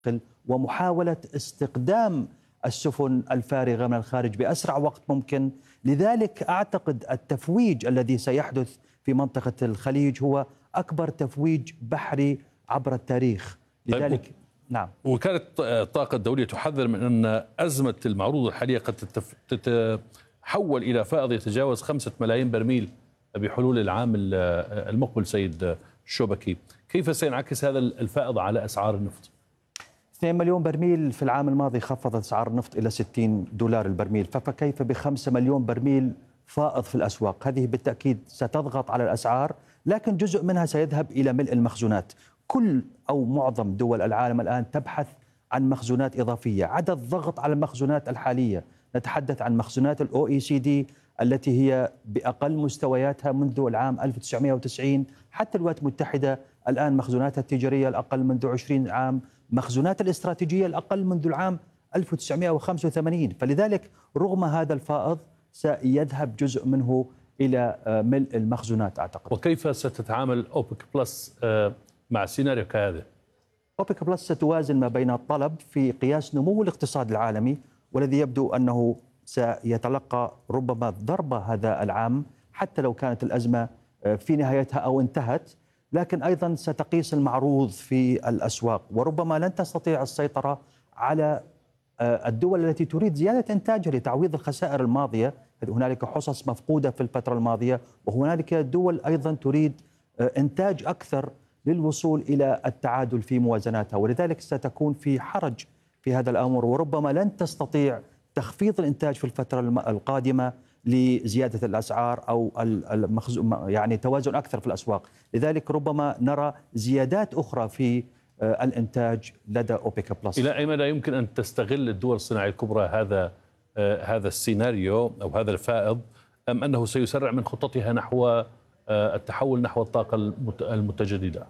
ومحاولة استقدام السفن الفارغة من الخارج بأسرع وقت ممكن. لذلك أعتقد التفويج الذي سيحدث في منطقة الخليج هو أكبر تفويج بحري عبر التاريخ. لذلك نعم. وكانت الطاقة الدولية تحذر من أن أزمة المعروض الحالية قد تتحول إلى فائض يتجاوز 5 ملايين برميل بحلول العام المقبل. سيد الشوبكي، كيف سينعكس هذا الفائض على أسعار النفط؟ 2 مليون برميل في العام الماضي خفضت أسعار النفط إلى $60 البرميل، فكيف ب5 مليون برميل فائض في الأسواق؟ هذه بالتأكيد ستضغط على الأسعار، لكن جزء منها سيذهب إلى ملء المخزونات. كل أو معظم دول العالم الآن تبحث عن مخزونات إضافية. عدا الضغط على المخزونات الحالية، نتحدث عن مخزونات الOECD التي هي بأقل مستوياتها منذ العام 1990 حتى الولايات المتحدة الآن مخزوناتها التجارية الأقل منذ 20 عام، مخزونات الاستراتيجية الأقل منذ العام 1985. فلذلك رغم هذا الفائض سيذهب جزء منه إلى ملء المخزونات أعتقد. وكيف ستتعامل أوبك بلس مع سيناريو كهذا؟ أوبك بلس ستوازن ما بين الطلب في قياس نمو الاقتصاد العالمي، والذي يبدو أنه سيتلقى ربما ضربة هذا العام حتى لو كانت الأزمة في نهايتها أو انتهت، لكن أيضا ستقيس المعروض في الأسواق، وربما لن تستطيع السيطرة على الدول التي تريد زيادة إنتاجها لتعويض الخسائر الماضية. هنالك حصص مفقودة في الفترة الماضية، وهنالك دول أيضا تريد إنتاج أكثر للوصول إلى التعادل في موازناتها، ولذلك ستكون في حرج في هذا الأمر، وربما لن تستطيع تخفيض الإنتاج في الفترة القادمة لزيادة الأسعار أو يعني توازن أكثر في الأسواق. لذلك ربما نرى زيادات أخرى في الإنتاج لدى أوبك بلس. إلى أي مدى يمكن أن تستغل الدول الصناعية الكبرى هذا السيناريو أو هذا الفائض، أم أنه سيسرع من خطتها نحو التحول نحو الطاقة المتجددة؟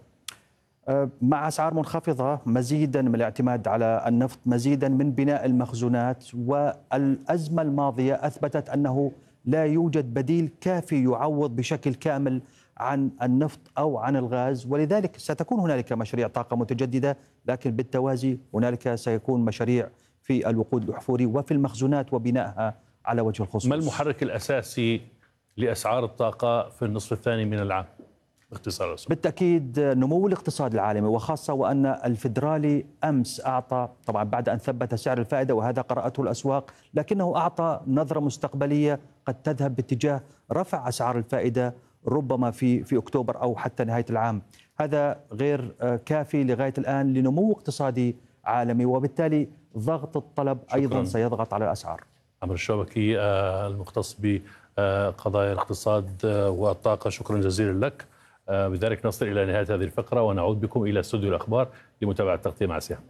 مع أسعار منخفضة، مزيدا من الاعتماد على النفط، مزيدا من بناء المخزونات، والأزمة الماضية أثبتت أنه لا يوجد بديل كافي يعوض بشكل كامل عن النفط أو عن الغاز، ولذلك ستكون هنالك مشاريع طاقة متجددة، لكن بالتوازي هنالك سيكون مشاريع في الوقود الأحفوري وفي المخزونات وبنائها على وجه الخصوص. ما المحرك الأساسي لأسعار الطاقة في النصف الثاني من العام؟ باختصار. بالتأكيد نمو الاقتصاد العالمي، وخاصة وأن الفيدرالي أمس أعطى، طبعا بعد أن ثبت سعر الفائدة وهذا قرأته الأسواق، لكنه أعطى نظرة مستقبلية قد تذهب باتجاه رفع أسعار الفائدة ربما في أكتوبر أو حتى نهاية العام. هذا غير كافي لغاية الآن لنمو اقتصادي عالمي، وبالتالي ضغط الطلب أيضا سيضغط على الأسعار. عمرو الشوبكي المختص بقضايا الاقتصاد والطاقة، شكرا جزيلا لك. بذلك نصل إلى نهاية هذه الفقرة، ونعود بكم إلى استوديو الأخبار لمتابعة التغطية مع سيام.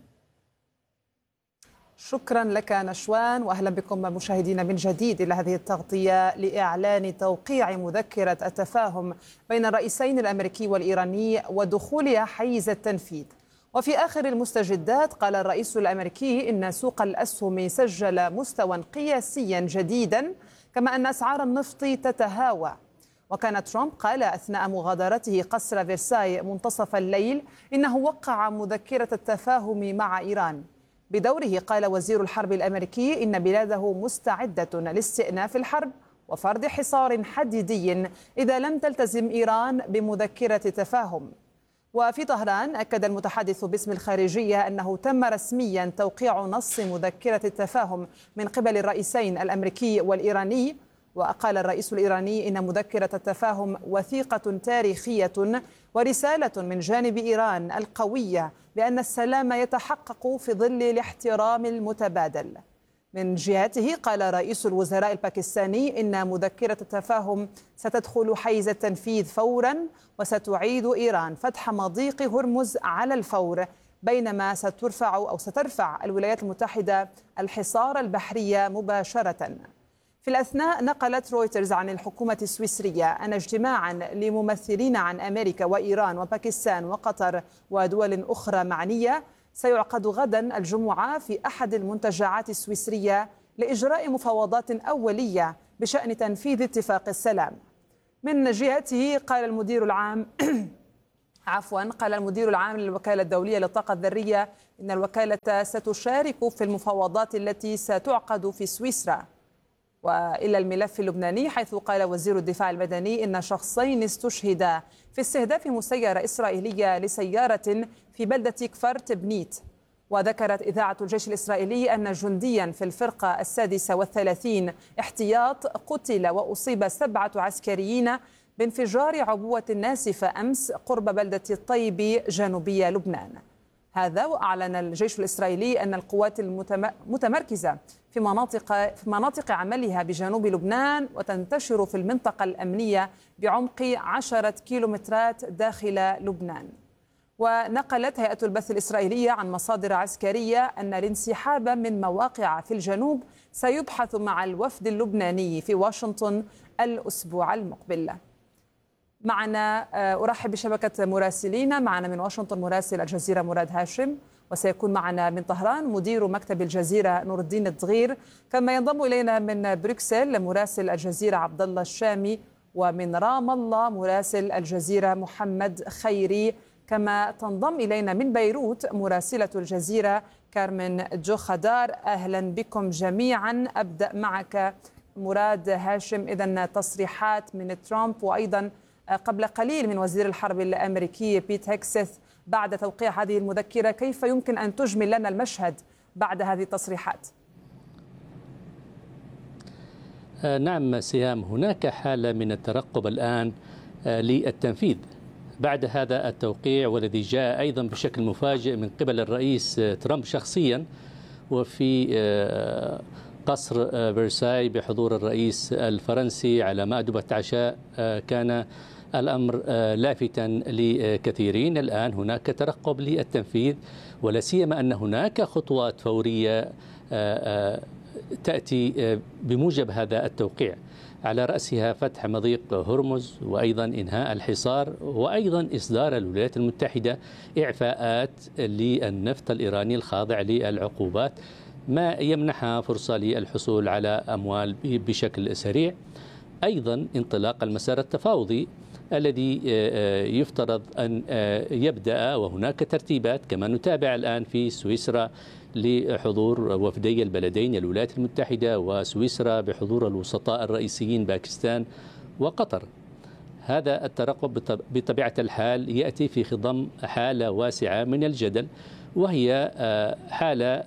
شكرا لك نشوان، وأهلا بكم مشاهدينا من جديد إلى هذه التغطية لإعلان توقيع مذكرة التفاهم بين الرئيسين الأمريكي والإيراني ودخولها حيز التنفيذ. وفي آخر المستجدات قال الرئيس الأمريكي إن سوق الأسهم سجل مستوى قياسيا جديدا، كما أن أسعار النفط تتهاوى. وكان ترامب قال أثناء مغادرته قصر فرساي منتصف الليل إنه وقع مذكرة التفاهم مع إيران. بدوره قال وزير الحرب الأمريكي إن بلاده مستعدة لاستئناف الحرب وفرض حصار حديدي إذا لم تلتزم إيران بمذكرة تفاهم. وفي طهران أكد المتحدث باسم الخارجية أنه تم رسميا توقيع نص مذكرة التفاهم من قبل الرئيسين الأمريكي والإيراني. وقال الرئيس الإيراني إن مذكرة التفاهم وثيقة تاريخية ورسالة من جانب إيران القوية بأن السلام يتحقق في ظل الاحترام المتبادل. من جهته قال رئيس الوزراء الباكستاني إن مذكرة التفاهم ستدخل حيز التنفيذ فورا، وستعيد إيران فتح مضيق هرمز على الفور، بينما سترفع الولايات المتحدة الحصار البحري مباشرة. في الأثناء نقلت رويترز عن الحكومة السويسرية أن اجتماعا لممثلين عن أمريكا وإيران وباكستان وقطر ودول أخرى معنية سيعقد غدا الجمعة في أحد المنتجعات السويسرية لإجراء مفاوضات أولية بشأن تنفيذ اتفاق السلام. من جهته قال المدير العام قال المدير العام للوكالة الدولية للطاقة الذرية إن الوكالة ستشارك في المفاوضات التي ستعقد في سويسرا. وإلى الملف اللبناني، حيث قال وزير الدفاع المدني إن شخصين استشهدا في استهداف مسيرة إسرائيلية لسيارة في بلدة كفر تبنيت. وذكرت إذاعة الجيش الإسرائيلي أن جنديا في الفرقة 36 احتياط قتل وأصيب 7 عسكريين بانفجار عبوة ناسفة أمس قرب بلدة الطيب جنوبي لبنان. هذا وأعلن الجيش الإسرائيلي أن القوات المتمركزة في مناطق عملها بجنوب لبنان وتنتشر في المنطقة الأمنية بعمق 10 كيلومترات داخل لبنان. ونقلت هيئة البث الإسرائيلية عن مصادر عسكرية أن الانسحاب من مواقع في الجنوب سيبحث مع الوفد اللبناني في واشنطن الأسبوع المقبل. معنا أرحب بشبكة مراسلين. معنا من واشنطن مراسل الجزيرة مراد هاشم، وسيكون معنا من طهران مدير مكتب الجزيرة نور الدين الدغير، كما ينضم إلينا من بروكسل مراسل الجزيرة عبد الله الشامي، ومن رام الله مراسل الجزيرة محمد خيري، كما تنضم إلينا من بيروت مراسلة الجزيرة كارمن جوخدار. أهلا بكم جميعا. أبدأ معك مراد هاشم. إذن تصريحات من ترامب وأيضا قبل قليل من وزير الحرب الأمريكي بيت هيكسث بعد توقيع هذه المذكرة، كيف يمكن أن تجمل لنا المشهد بعد هذه التصريحات؟ نعم سهام، هناك حالة من الترقب الآن للتنفيذ بعد هذا التوقيع، والذي جاء أيضا بشكل مفاجئ من قبل الرئيس ترامب شخصيا وفي قصر فرساي بحضور الرئيس الفرنسي على مأدبة عشاء. كان الأمر لافتا لكثيرين. الآن هناك ترقب للتنفيذ، ولا سيما أن هناك خطوات فورية تأتي بموجب هذا التوقيع، على رأسها فتح مضيق هرمز، وأيضا إنهاء الحصار، وأيضا إصدار الولايات المتحدة إعفاءات للنفط الإيراني الخاضع للعقوبات، ما يمنحها فرصة للحصول على أموال بشكل سريع. أيضا انطلاق المسار التفاوضي الذي يفترض أن يبدأ، وهناك ترتيبات كما نتابع الآن في سويسرا لحضور وفدي البلدين الولايات المتحدة وسويسرا بحضور الوسطاء الرئيسيين باكستان وقطر. هذا الترقب بطبيعة الحال يأتي في خضم حالة واسعة من الجدل، وهي حالة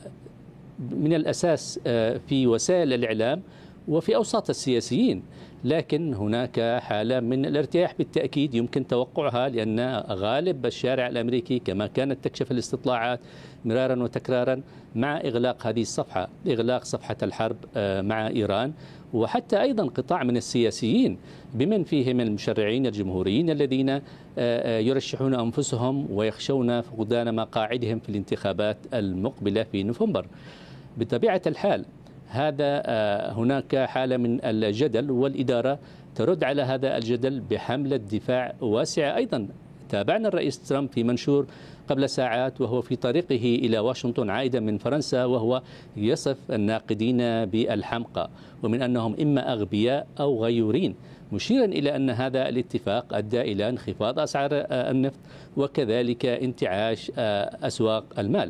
من الأساس في وسائل الإعلام وفي أوساط السياسيين، لكن هناك حالة من الارتياح بالتأكيد يمكن توقعها، لأن غالب الشارع الأمريكي كما كانت تكشف الاستطلاعات مرارا وتكرارا مع إغلاق هذه الصفحة، إغلاق صفحة الحرب مع إيران، وحتى أيضا قطاع من السياسيين بمن فيهم المشرعين الجمهوريين الذين يرشحون أنفسهم ويخشون فقدان مقاعدهم في الانتخابات المقبلة في نوفمبر. بطبيعة الحال هذا هناك حالة من الجدل، والإدارة ترد على هذا الجدل بحملة دفاع واسعة. أيضا تابعنا الرئيس ترامب في منشور قبل ساعات وهو في طريقه إلى واشنطن عائدا من فرنسا، وهو يصف الناقدين بالحمقى ومن أنهم إما أغبياء أو غيورين، مشيرا إلى أن هذا الاتفاق أدى إلى انخفاض أسعار النفط وكذلك انتعاش أسواق المال،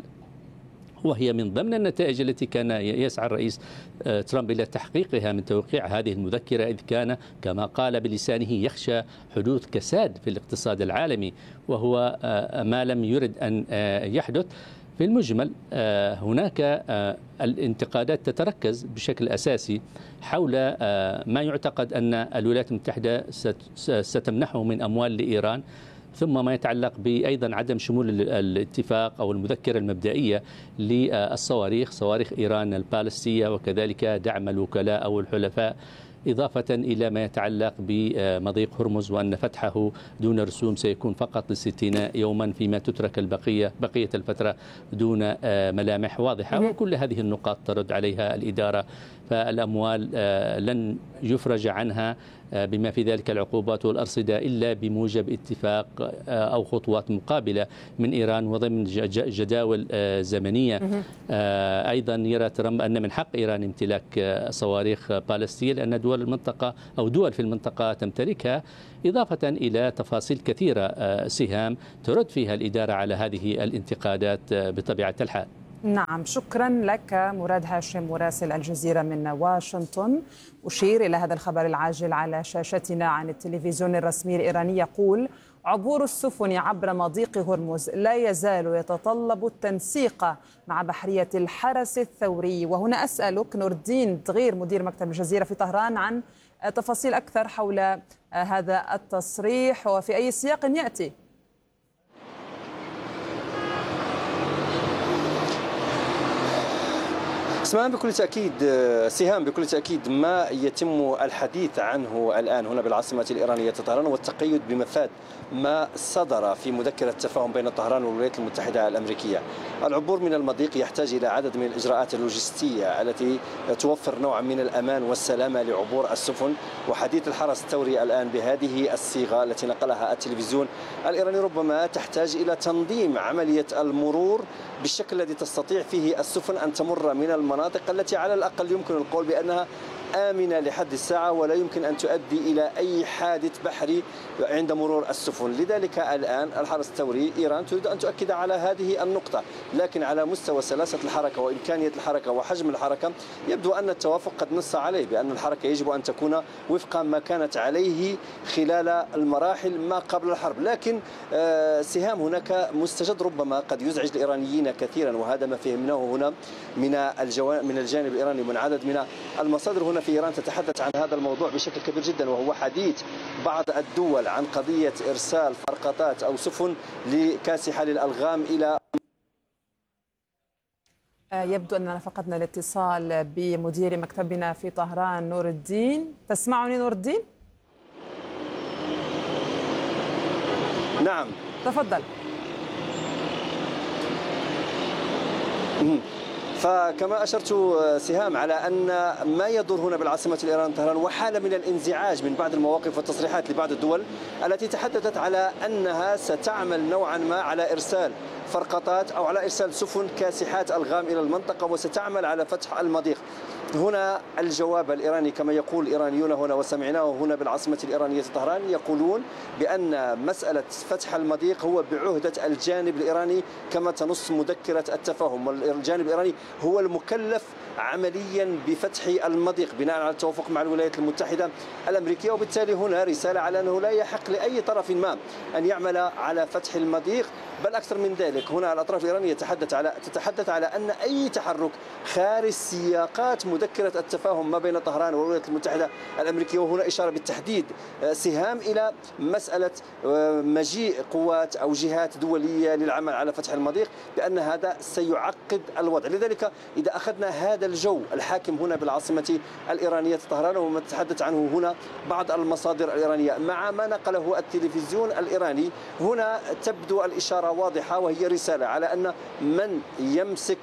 وهي من ضمن النتائج التي كان يسعى الرئيس ترامب إلى تحقيقها من توقيع هذه المذكرة، إذ كان كما قال بلسانه يخشى حدوث كساد في الاقتصاد العالمي، وهو ما لم يرد أن يحدث. في المجمل هناك الانتقادات تتركز بشكل أساسي حول ما يعتقد أن الولايات المتحدة ستمنحه من أموال لإيران، ثم ما يتعلق بأيضا عدم شمول الاتفاق أو المذكرة المبدئية للصواريخ، صواريخ إيران البالستية، وكذلك دعم الوكلاء أو الحلفاء، إضافة إلى ما يتعلق بمضيق هرمز وأن فتحه دون رسوم سيكون فقط ل60 يوما، فيما تترك بقية الفترة دون ملامح واضحة. وكل هذه النقاط ترد عليها الإدارة، فالأموال لن يفرج عنها بما في ذلك العقوبات والأرصدة إلا بموجب اتفاق أو خطوات مقابلة من إيران وضمن جداول زمنية. أيضا يرى ترامب أن من حق إيران امتلاك صواريخ بالستية لأن دول المنطقة أو دول في المنطقة تمتلكها، إضافة إلى تفاصيل كثيرة سهام ترد فيها الإدارة على هذه الانتقادات بطبيعة الحال. نعم، شكرا لك مراد هاشم مراسل الجزيرة من واشنطن. أشير إلى هذا الخبر العاجل على شاشتنا عن التلفزيون الرسمي الإيراني يقول: عبور السفن عبر مضيق هرمز لا يزال يتطلب التنسيق مع بحرية الحرس الثوري. وهنا أسألك نور الدين دغير مدير مكتب الجزيرة في طهران عن تفاصيل أكثر حول هذا التصريح وفي أي سياق يأتي؟ سهام بكل تأكيد ما يتم الحديث عنه الآن هنا بالعاصمة الإيرانية طهران والتقيد بمفاد ما صدر في مذكرة تفاهم بين طهران والولايات المتحدة الأمريكية. العبور من المضيق يحتاج إلى عدد من الإجراءات اللوجستية التي توفر نوعا من الأمان والسلامة لعبور السفن، وحديث الحرس الثوري الآن بهذه الصيغة التي نقلها التلفزيون الإيراني ربما تحتاج إلى تنظيم عملية المرور بالشكل الذي تستطيع فيه السفن أن تمر من المناطق التي على الأقل يمكن القول بأنها آمنة لحد الساعة ولا يمكن أن تؤدي إلى أي حادث بحري عند مرور السفن. لذلك الآن الحرس الثوري إيران تريد أن تؤكد على هذه النقطة، لكن على مستوى سلاسة الحركة وإمكانية الحركة وحجم الحركة يبدو أن التوافق قد نص عليه بأن الحركة يجب أن تكون وفق ما كانت عليه خلال المراحل ما قبل الحرب. لكن سهام هناك مستجد ربما قد يزعج الإيرانيين كثيرا، وهذا ما فهمناه هنا من الجانب الإيراني من عدد من المصادر هنا في إيران تتحدث عن هذا الموضوع بشكل كبير جدا، وهو حديث بعض الدول عن قضية إرسال فرقاطات أو سفن كاسحة للألغام إلى. يبدو أننا فقدنا الاتصال بمدير مكتبنا في طهران نور الدين. تسمعني نور الدين؟ نعم تفضل. فكما أشرت سهام على أن ما يدور هنا بالعاصمة الإيرانية طهران وحالة من الانزعاج من بعض المواقف والتصريحات لبعض الدول التي تحدثت على أنها ستعمل نوعا ما على إرسال فرقاطات أو على إرسال سفن كاسحات ألغام إلى المنطقة وستعمل على فتح المضيق. هنا الجواب الإيراني كما يقول الإيرانيون هنا وسمعناه هنا بالعاصمة الإيرانية طهران يقولون بأن مسألة فتح المضيق هو بعهدة الجانب الإيراني كما تنص مذكرة التفاهم، والجانب الإيراني هو المكلف عمليا بفتح المضيق بناء على التوافق مع الولايات المتحدة الأمريكية. وبالتالي هنا رسالة على أنه لا يحق لأي طرف ما أن يعمل على فتح المضيق، بل أكثر من ذلك هنا الأطراف الإيرانية تتحدث على أن أي تحرك خارج سياقات مذكرة التفاهم ما بين طهران والولايات المتحدة الأمريكية، وهنا إشارة بالتحديد سهام إلى مسألة مجيء قوات أو جهات دولية للعمل على فتح المضيق، بأن هذا سيعقد الوضع. لذلك إذا أخذنا هذا الجو الحاكم هنا بالعاصمة الإيرانية طهران وما تتحدث عنه هنا بعض المصادر الإيرانية مع ما نقله التلفزيون الإيراني، هنا تبدو الإشارة واضحة، وهي رسالة على أن من يمسك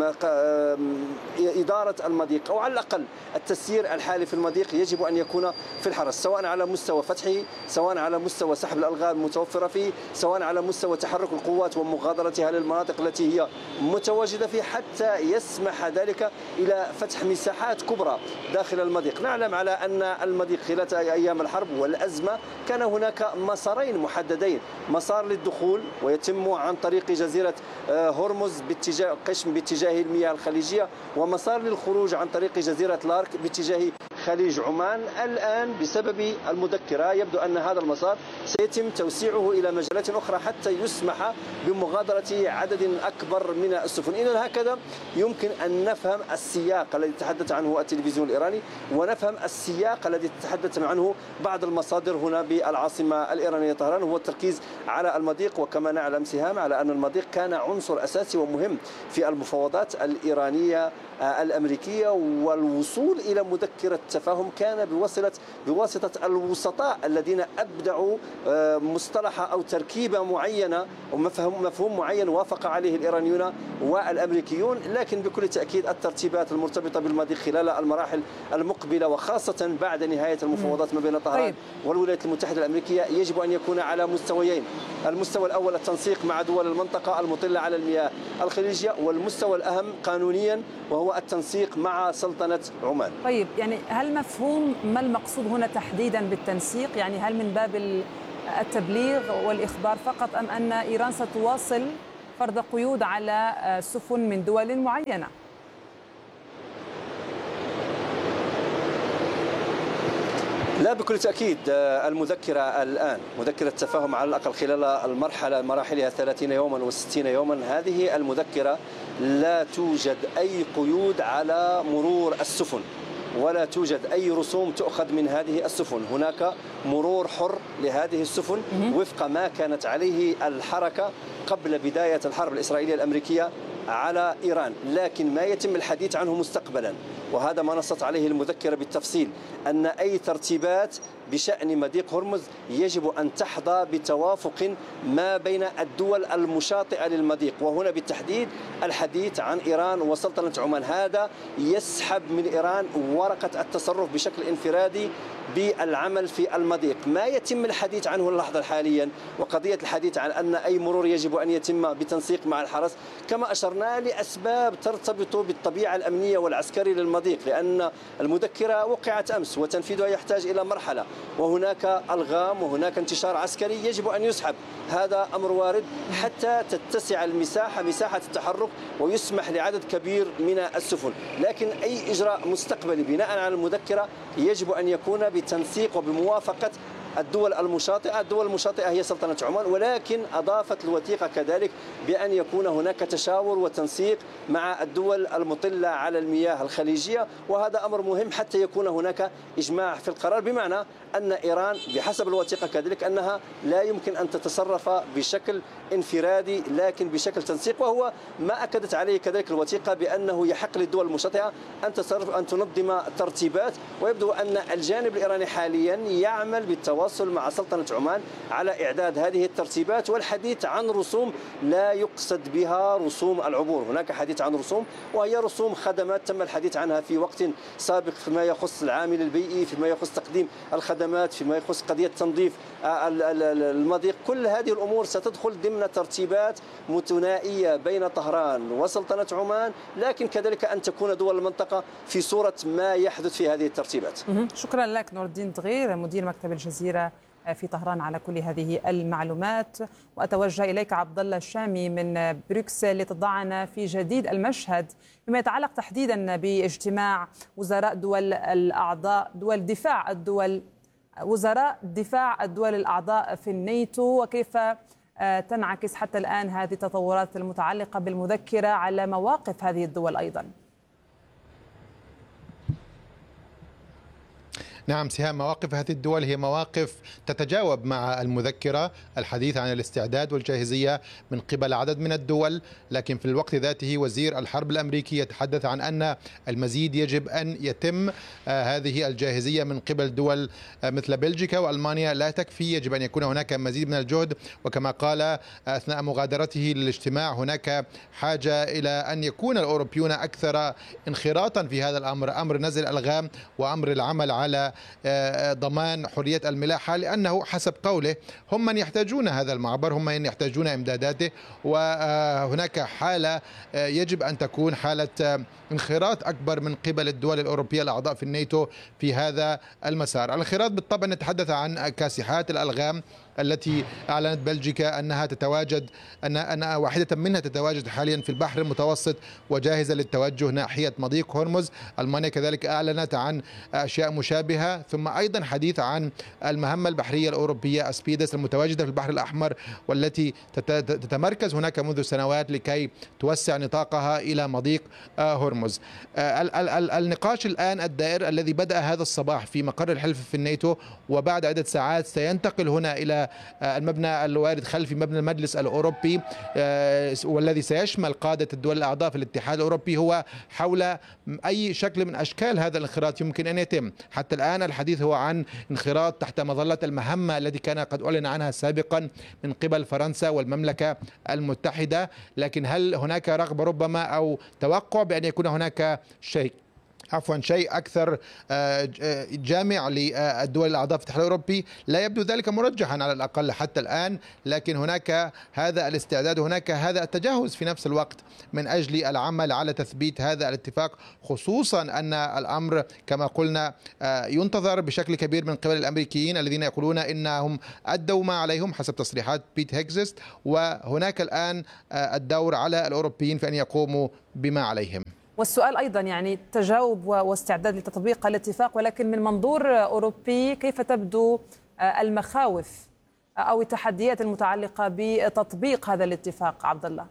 إدارة المضيق أو على الأقل التسيير الحالي في المضيق يجب أن يكون في الحرس، سواء على مستوى فتحه، سواء على مستوى سحب الألغام المتوفرة فيه، سواء على مستوى تحرك القوات ومغادرتها للمناطق التي هي متواجدة فيه، حتى يسمح ذلك إلى فتح مساحات كبرى داخل المضيق. نعلم على أن المضيق خلال أيام الحرب والأزمة كان هناك مسارين محددين، مسار للدخول ويتم عن طريق جزيرة هرمز باتجاه قشم باتجاه المياه الخليجية، ومسار للخروج عن طريق جزيرة لارك باتجاه خليج عمان. الآن بسبب المذكرة يبدو أن هذا المسار سيتم توسيعه إلى مجالات أخرى حتى يسمح بمغادرة عدد أكبر من السفن. إذا هكذا يمكن أن نفهم السياق الذي تحدث عنه التلفزيون الإيراني ونفهم السياق الذي تحدث عنه بعض المصادر هنا بالعاصمة الإيرانية طهران، هو التركيز على المضيق. وكما نعلم سهام على أن المضيق كان عنصر أساسي ومهم في المفاوضات الإيرانية الأمريكية والوصول إلى مذكرة التفاهم كان بواسطة الوسطاء الذين أبدعوا مصطلح أو تركيبة معينة ومفهوم معين وافق عليه الإيرانيون والأمريكيون. لكن بكل تأكيد الترتيبات المرتبطة بالمضيق خلال المراحل المقبلة وخاصة بعد نهاية المفاوضات ما بين طهران والولايات المتحدة الأمريكية يجب أن يكون على مستويين. المستوى الأول التنسيق مع دول المنطقة المطلة على المياه الخليجية، والمستوى الأهم قانونيا وهو التنسيق مع سلطنة عمان. طيب يعني هل مفهوم ما المقصود هنا تحديدا بالتنسيق؟ يعني هل من باب التبليغ والإخبار فقط أم أن إيران ستواصل فرض قيود على سفن من دول معينة؟ لا، بكل تأكيد المذكرة الآن مذكرة تفاهم على الأقل خلال مراحلها 30 يوما و60 يوما. هذه المذكرة لا توجد أي قيود على مرور السفن ولا توجد أي رسوم تؤخذ من هذه السفن. هناك مرور حر لهذه السفن وفق ما كانت عليه الحركة قبل بداية الحرب الإسرائيلية الأمريكية على إيران. لكن ما يتم الحديث عنه مستقبلا، وهذا ما نصت عليه المذكرة بالتفصيل، أن أي ترتيبات بشأن مضيق هرمز يجب أن تحظى بتوافق ما بين الدول المشاطئة للمضيق، وهنا بالتحديد الحديث عن إيران وسلطنة عمان. هذا يسحب من إيران ورقة التصرف بشكل انفرادي بالعمل في المضيق. ما يتم الحديث عنه اللحظة حاليا وقضية الحديث عن أن أي مرور يجب أن يتم بتنسيق مع الحرس، كما أشرنا لأسباب ترتبط بالطبيعة الأمنية والعسكري للمضيق، لأن المذكرة وقعت أمس وتنفيذها يحتاج إلى مرحلة، وهناك ألغام وهناك انتشار عسكري يجب أن يسحب. هذا أمر وارد حتى تتسع مساحة التحرك ويسمح لعدد كبير من السفن. لكن أي إجراء مستقبلي بناء على المذكرة يجب أن يكون بتنسيق وبموافقة الدول المشاطئة. الدول المشاطئة هي سلطنة عمان، ولكن أضافت الوثيقة كذلك بأن يكون هناك تشاور وتنسيق مع الدول المطلة على المياه الخليجية، وهذا أمر مهم حتى يكون هناك إجماع في القرار، بمعنى أن إيران بحسب الوثيقة كذلك أنها لا يمكن أن تتصرف بشكل انفرادي لكن بشكل تنسيق، وهو ما أكدت عليه كذلك الوثيقة بأنه يحق للدول المشاطئة أن تنظم ترتيبات. ويبدو أن الجانب الإيراني حاليا يعمل بالتواصل مع سلطنة عمان على إعداد هذه الترتيبات، والحديث عن رسوم لا يقصد بها رسوم العبور. هناك حديث عن رسوم وهي رسوم خدمات تم الحديث عنها في وقت سابق فيما يخص العامل البيئي، فيما يخص تقديم الخدمات، فيما يخص قضية تنظيف المضيق. كل هذه الأمور ستدخل ضمن ترتيبات متنائية بين طهران وسلطنة عمان، لكن كذلك أن تكون دول المنطقة في صورة ما يحدث في هذه الترتيبات. شكرا لك نور الدين دغير مدير مكتب الجزيرة في طهران على كل هذه المعلومات. وأتوجه إليك عبد الله الشامي من بروكسل لتضعنا في جديد المشهد فيما يتعلق تحديدا باجتماع وزراء وزراء دفاع الدول الأعضاء في الناتو، وكيف تنعكس حتى الآن هذه التطورات المتعلقة بالمذكرة على مواقف هذه الدول أيضا. نعم سهام، مواقف هذه الدول هي مواقف تتجاوب مع المذكرة، الحديث عن الاستعداد والجاهزية من قبل عدد من الدول، لكن في الوقت ذاته وزير الحرب الأمريكي يتحدث عن أن المزيد يجب أن يتم. هذه الجاهزية من قبل دول مثل بلجيكا وألمانيا لا تكفي، يجب أن يكون هناك مزيد من الجهد. وكما قال أثناء مغادرته للاجتماع هناك حاجة إلى أن يكون الأوروبيون أكثر انخراطا في هذا الأمر، أمر نزل الألغام وأمر العمل على ضمان حرية الملاحة، لأنه حسب قوله هم من يحتاجون هذا المعبر، هم من يحتاجون إمداداته، وهناك حالة يجب أن تكون حالة انخراط أكبر من قبل الدول الأوروبية الأعضاء في الناتو في هذا المسار. الانخراط بالطبع نتحدث عن كاسحات الألغام التي أعلنت بلجيكا أنها تتواجد، أن واحدة منها تتواجد حاليا في البحر المتوسط وجاهزة للتوجه ناحية مضيق هرمز. ألمانيا كذلك أعلنت عن أشياء مشابهة، ثم أيضا حديث عن المهمة البحرية الأوروبية أسبيدس المتواجدة في البحر الأحمر، والتي تتمركز هناك منذ سنوات لكي توسع نطاقها إلى مضيق هرمز. النقاش الآن الدائر الذي بدأ هذا الصباح في مقر الحلف في الناتو وبعد عدة ساعات سينتقل هنا إلى المبنى الوارد خلفي مبنى المجلس الأوروبي والذي سيشمل قادة الدول الأعضاء في الاتحاد الأوروبي هو حول أي شكل من أشكال هذا الانخراط يمكن أن يتم. حتى الآن الحديث هو عن انخراط تحت مظلة المهمة التي كان قد أعلن عنها سابقا من قبل فرنسا والمملكة المتحدة، لكن هل هناك رغبة ربما أو توقع بأن يكون هناك شيء أكثر جامع للدول الأعضاء في الاتحاد الأوروبي؟ لا يبدو ذلك مرجحا على الأقل حتى الآن، لكن هناك هذا الاستعداد، هناك هذا التجهز في نفس الوقت من أجل العمل على تثبيت هذا الاتفاق، خصوصا أن الأمر كما قلنا ينتظر بشكل كبير من قبل الأمريكيين الذين يقولون إنهم أدوا ما عليهم حسب تصريحات بيت هيكزست، وهناك الآن الدور على الأوروبيين في أن يقوموا بما عليهم. والسؤال أيضا يعني تجاوب واستعداد لتطبيق الاتفاق، ولكن من منظور أوروبي كيف تبدو المخاوف أو التحديات المتعلقة بتطبيق هذا الاتفاق عبد الله؟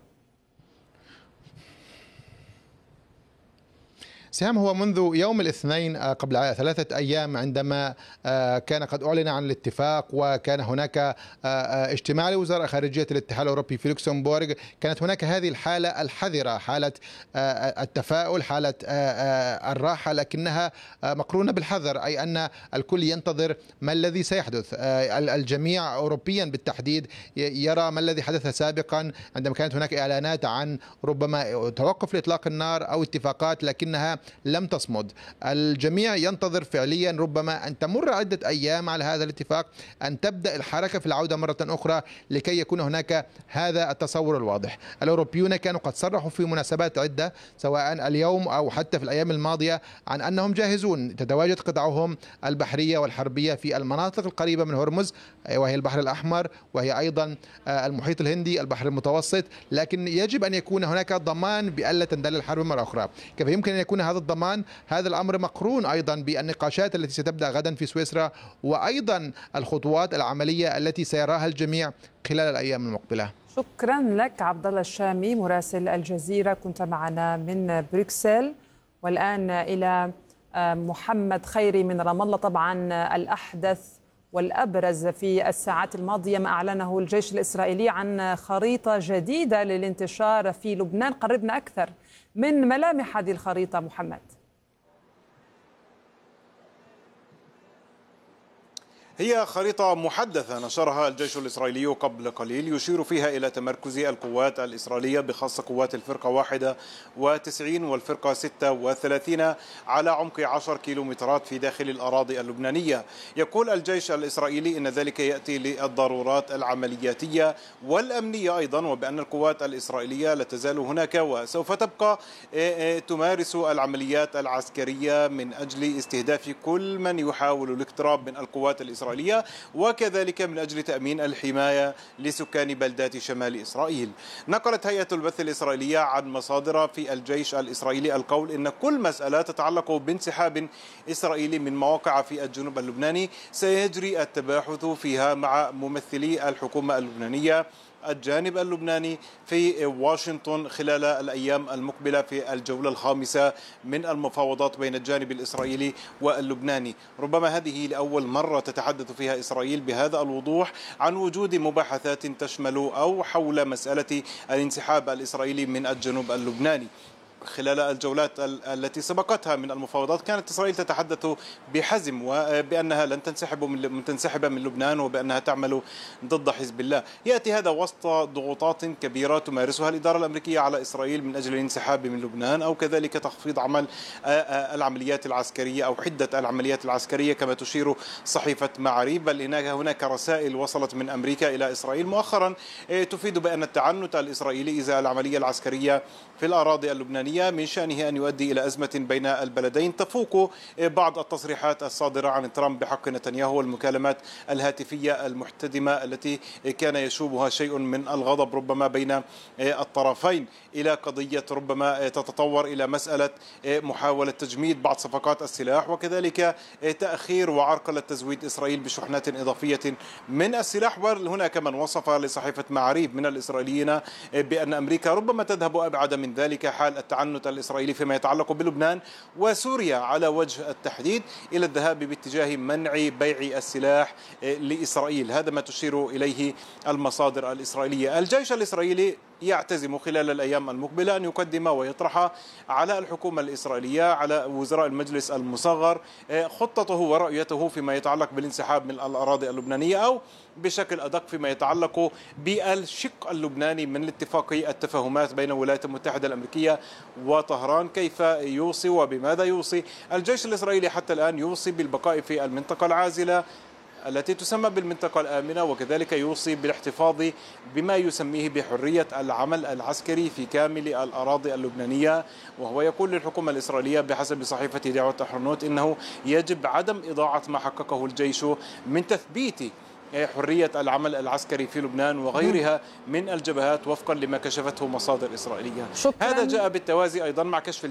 سهام، هو منذ يوم الاثنين قبل 3 أيام عندما كان قد أعلن عن الاتفاق وكان هناك اجتماع لوزراء خارجية الاتحاد الأوروبي في لوكسمبورغ، كانت هناك هذه الحالة الحذرة، حالة التفاؤل، حالة الراحة، لكنها مقرونة بالحذر، أي أن الكل ينتظر ما الذي سيحدث. الجميع أوروبيا بالتحديد يرى ما الذي حدث سابقا عندما كانت هناك إعلانات عن ربما توقف لإطلاق النار أو اتفاقات لكنها لم تصمد. الجميع ينتظر فعليا ربما أن تمر عدة أيام على هذا الاتفاق، أن تبدأ الحركة في العودة مرة أخرى لكي يكون هناك هذا التصور الواضح. الأوروبيون كانوا قد صرحوا في مناسبات عدة سواء اليوم أو حتى في الأيام الماضية عن أنهم جاهزون، تتواجد قطعهم البحرية والحربية في المناطق القريبة من هرمز وهي البحر الأحمر وهي أيضا المحيط الهندي، البحر المتوسط، لكن يجب أن يكون هناك ضمان بألا تندلع الحرب مرة أخرى. كيف يمكن أن يكون هذا الضمان؟ هذا الأمر مقرون أيضا بالنقاشات التي ستبدأ غدا في سويسرا، وأيضا الخطوات العملية التي سيراها الجميع خلال الأيام المقبلة. شكرا لك عبد الله الشامي مراسل الجزيرة، كنت معنا من بروكسل. والآن إلى محمد خيري من رام الله. طبعا الأحدث والأبرز في الساعات الماضية ما أعلنه الجيش الإسرائيلي عن خريطة جديدة للانتشار في لبنان. قربنا أكثر من ملامح هذه الخريطة محمد. هي خريطة محدثة نشرها الجيش الإسرائيلي قبل قليل يشير فيها إلى تمركز القوات الإسرائيلية بخاصة قوات الفرقة 91 والفرقة 36 على عمق 10 كيلومترات في داخل الأراضي اللبنانية. يقول الجيش الإسرائيلي إن ذلك يأتي للضرورات العملياتية والأمنية أيضا، وبأن القوات الإسرائيلية لا تزال هناك وسوف تبقى تمارس العمليات العسكرية من أجل استهداف كل من يحاول الاقتراب من القوات الإسرائيلية، وكذلك من أجل تأمين الحماية لسكان بلدات شمال إسرائيل. نقلت هيئة البث الإسرائيلية عن مصادر في الجيش الإسرائيلي القول إن كل مسألة تتعلق بانسحاب إسرائيلي من مواقع في الجنوب اللبناني سيجري التباحث فيها مع ممثلي الحكومة اللبنانية الجانب اللبناني في واشنطن خلال الأيام المقبلة في الجولة الخامسة من المفاوضات بين الجانب الإسرائيلي واللبناني. ربما هذه لأول مرة تتحدث فيها إسرائيل بهذا الوضوح عن وجود مباحثات تشمل أو حول مسألة الانسحاب الإسرائيلي من الجنوب اللبناني. خلال الجولات التي سبقتها من المفاوضات كانت إسرائيل تتحدث بحزم وبأنها لن تنسحب من لبنان وبأنها تعمل ضد حزب الله. يأتي هذا وسط ضغوطات كبيرة تمارسها الإدارة الأمريكية على إسرائيل من أجل الانسحاب من لبنان أو كذلك تخفيض عمل العمليات العسكرية أو حدة العمليات العسكرية كما تشير صحيفة معاريف. بل هناك رسائل وصلت من أمريكا إلى إسرائيل مؤخرا تفيد بأن التعنت الإسرائيلي إزاء العملية العسكرية في الأراضي اللبنانية من شأنه أن يؤدي إلى أزمة بين البلدين تفوق بعض التصريحات الصادرة عن ترامب بحق نتنياهو والمكالمات الهاتفية المحتدمة التي كان يشوبها شيء من الغضب ربما بين الطرفين إلى قضية ربما تتطور إلى مسألة محاولة تجميد بعض صفقات السلاح وكذلك تأخير وعرقلة تزويد إسرائيل بشحنات إضافية من السلاح. وهناك من وصف لصحيفة معاريف من الإسرائيليين بأن أمريكا ربما تذهب أبعد من ذلك حال التعنت التعنت الإسرائيلي فيما يتعلق بلبنان وسوريا على وجه التحديد إلى الذهاب باتجاه منع بيع السلاح لإسرائيل. هذا ما تشير إليه المصادر الإسرائيلية. الجيش الإسرائيلي يعتزم خلال الأيام المقبلة أن يقدم ويطرح على الحكومة الإسرائيلية، على وزراء المجلس المصغر، خطته ورؤيته فيما يتعلق بالانسحاب من الأراضي اللبنانية، أو بشكل أدق فيما يتعلق بالشق اللبناني من الاتفاقية التفاهمات بين الولايات المتحدة الأمريكية وطهران. كيف يوصي وبماذا يوصي؟ الجيش الإسرائيلي حتى الآن يوصي بالبقاء في المنطقة العازلة التي تسمى بالمنطقة الآمنة، وكذلك يوصي بالاحتفاظ بما يسميه بحرية العمل العسكري في كامل الأراضي اللبنانية. وهو يقول للحكومة الإسرائيلية بحسب صحيفة دعوة أحرنوت إنه يجب عدم إضاعة ما حققه الجيش من تثبيت حرية العمل العسكري في لبنان وغيرها من الجبهات وفقا لما كشفته مصادر إسرائيلية. هذا جاء بالتوازي أيضا مع كشف